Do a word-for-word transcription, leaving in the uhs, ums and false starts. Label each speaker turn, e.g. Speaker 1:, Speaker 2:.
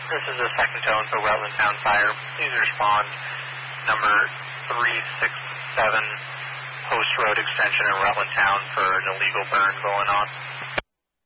Speaker 1: This is a second tone for Rutland Town Fire. Please respond. Number three six seven Post Road Extension in Rutland Town for an illegal burn going on.